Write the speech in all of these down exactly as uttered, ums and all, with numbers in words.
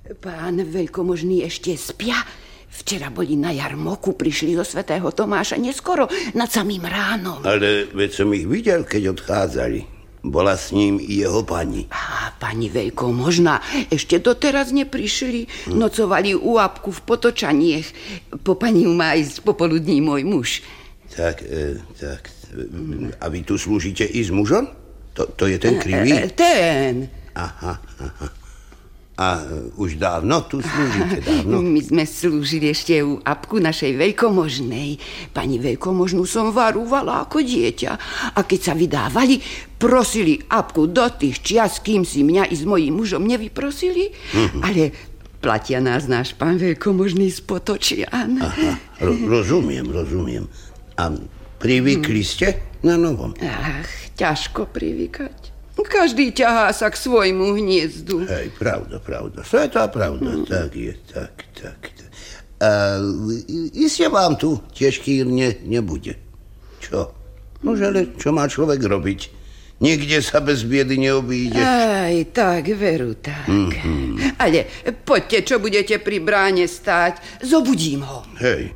Pán veľkomožný ešte spia. Včera boli na jarmoku, prišli zo svätého Tomáša neskoro, nad samým ránom. Ale veď som ich videl, keď odchádzali. Bola s ním i jeho pani. Á, pani veľkomožná, ešte doteraz neprišli. Hm. Nocovali u Apku v Potočaniech. Po pani má ísť popoludní môj muž. Tak, e, tak. A vy tu slúžite i s mužom? To, to je ten krivý? E, ten. Aha, aha. A už dávno tu slúžite, dávno? My sme slúžili ešte u Apku našej veľkomožnej. Pani veľkomožnú som varúvala ako dieťa. A keď sa vydávali, prosili Apku do tých čias, kým si mňa i s mojím mužom nevyprosili. Mm-hmm. Ale platia nás náš pán veľkomožný z Potočian. Aha, ro- rozumiem, rozumiem. A privykli ste na novom? Ach, ťažko privykať. Každý ťahá sa k svojmu hniezdu. Hej, pravda, pravda. Svetá pravda. Mm. Tak je, tak, tak. tak. A iste vám tu tiež kýrne nebude. Čo? Nože, ale čo má človek robiť? Nikde sa bez biedy neobíde. Aj, tak, veru, tak. Mm-hmm. Ale poďte, čo budete pri bráne stáť, zobudím ho. Hej.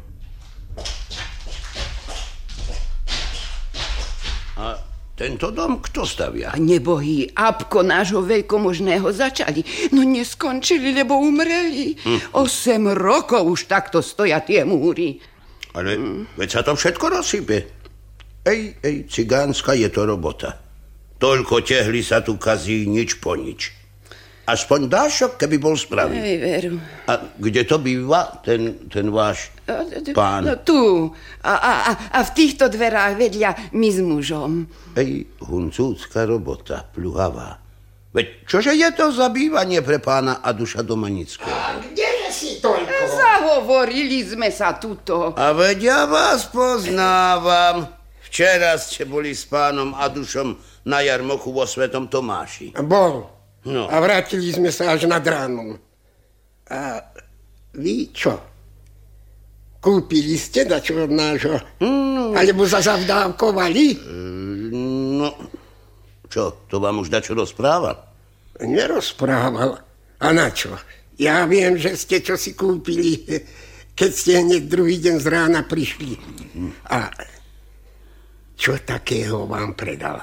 A tento dom kto stavia? Nebohý Apko nášho veľkomožného začali, no neskončili, lebo umreli. Hm. Osem rokov už takto stoja tie múry. Ale hm. veď sa to všetko rozsype. Ej, ej, cigánska je to robota. Toľko tehly sa tu kazí nič po nič. Aspoň dášok, keby bol správny. Ej, veru. A kde to býva, ten, ten váš pán? No tu. A, a, a v týchto dverách vedľa my s mužom. Ej, huncúcka robota, pluhavá. Veď čože je to za bývanie pre pána Aduša Domanického? A kdeže si toľko? Zahovorili sme sa tuto. A veď ja vás poznávam. Včera ste boli s pánom Adušom na jarmoku vo Svetom Tomáši. Bol. No. A vrátili sme sa až nad ránom. A vy čo? Kúpili ste dačo od nášho? No. Alebo sa zavdávkovali? No, čo, to vám už dačo rozprával? Nerozprával. A na čo? Ja viem, že ste čo si kúpili, keď ste hneď druhý deň z rána prišli. A čo takého vám predal?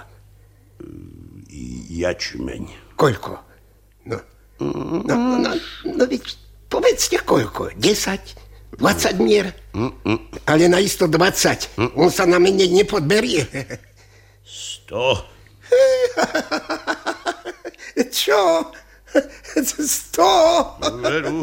Jačmeň. Koľko? No, no, no, no, no povedzte koľko? desať? dvadsať mier? Ale naisto dvadsať. On sa na mene nepodberie. sto. Čo? sto? Veru.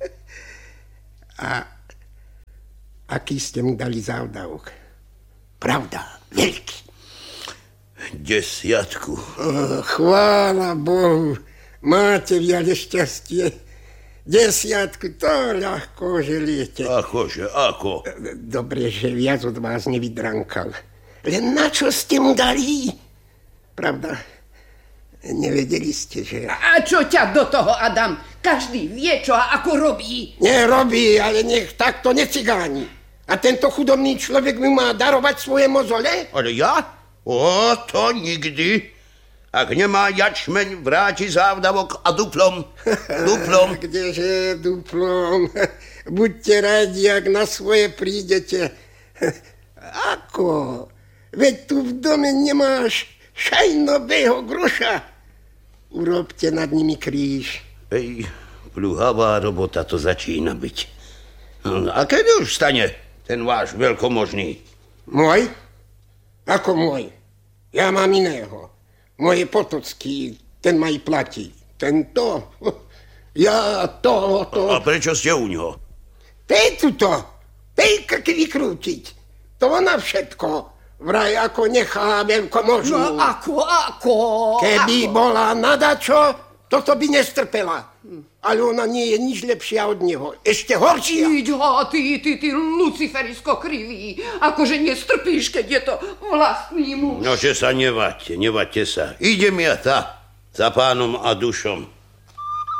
A aký ste mu dali závdavok? Pravda, veľký. Desiatku. Oh, chvála Bohu, máte viac šťastie. Desiatku, to ľahko želiete. Akože, ako? Dobre, že viac od vás nevydrankal. Len na čo ste mu dali? Pravda, nevedeli ste, že... A čo ťa do toho, Adam? Každý vie, čo a ako robí. Nerobí, ale nech takto necigáni. A tento chudobný človek mi má darovať svoje mozole? Ale ja? O, to nikdy. Ak nemá jačmeň, vráti závdavok a duplom. Duplom. Kdeže duplom? Buďte radi, ak na svoje prídete. Ako? Veď tu v dome nemáš šajnového groša. Urobte nad nimi kríž. Ej, pluhavá robota to začína byť. A kedy už stane ten váš veľkomožný? Môj? Ako môj? Ja mám iného. Moje Potocký, ten ma i platí. Tento, ja to, to... A prečo ste u ňoho? Tej tuto, tej krky vykrútiť. To ona všetko. Vraj ako nechá veľkomožnú. No ako, ako? Keby ako? bola nadačo, toto by nestrpela. Ale ona nie je nič lepšia od neho. Ešte horšia. Iďa, ty, ty, ty, luciferisko krivý. Akože nestrpíš, keď je to vlastný muž. No, že sa nevaďte, nevaďte sa. Idem ja tá, za pánom Adušom.